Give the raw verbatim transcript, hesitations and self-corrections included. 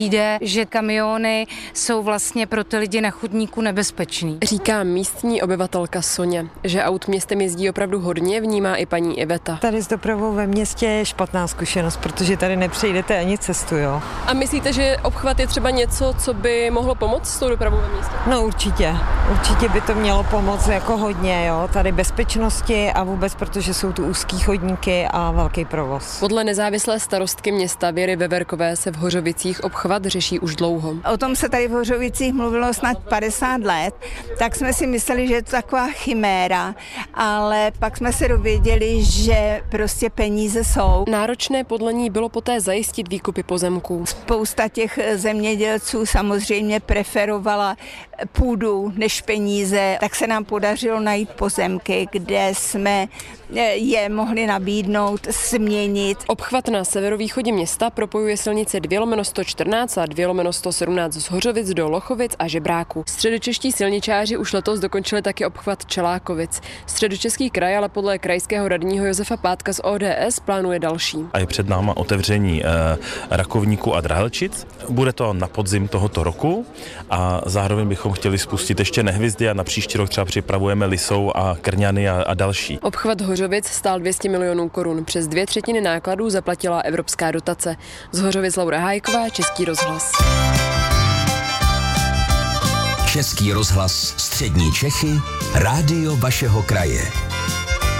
Jde, že kamiony jsou vlastně pro ty lidi na chodníku nebezpečný. Říká místní obyvatelka Soně, že aut městem jezdí opravdu hodně, vnímá i paní Iveta. Tady s dopravou ve městě je špatná zkušenost, protože tady nepřejdete ani cestu, jo. A myslíte, že obchvat je třeba něco, co by mohlo pomoct s tou dopravou ve městě? No určitě, určitě by to mělo pomoct jako hodně, jo. Tady bezpečnosti a vůbec, protože jsou tu úzký chodníky a velký provoz. Podle nezávislé starostky města Věry Veverkové se v Hořovicích obchvat řeší už dlouho. O tom se tady v Hořovicích mluvilo snad padesát let, tak jsme si mysleli, že je to taková chiméra, ale pak jsme se dověděli, že prostě peníze jsou. Náročné podle ní bylo poté zajistit výkupy pozemků. Spousta těch zemědělců samozřejmě preferovala půdu než peníze, tak se nám podařilo najít pozemky, kde jsme je mohli nabídnout, směnit. Obchvat na severovýchodě města propojuje silnice dvě lomeno sto čtrnáct a dvě lomeno sto sedmnáct z Hořovic do Lochovic a Žebráku. Středočeští silničáři už letos dokončili taky obchvat Čelákovic. Středočeský kraj ale podle krajského radního Josefa Pátka z O D S plánuje další. A je před náma otevření eh, Rakovníku a Drahelčic. Bude to na podzim tohoto roku a zároveň bychom chtěli spustit ještě Nehvizdy a na příští rok třeba připravujeme Lisou a Krňany a, a další. Obchvat Hořovic stál dvě stě milionů korun. Přes dvě třetiny nákladů zaplatila evropská dotace. Z Hořovic Laura Hájková, Český rozhlas. Český rozhlas Střední Čechy, rádio vašeho kraje.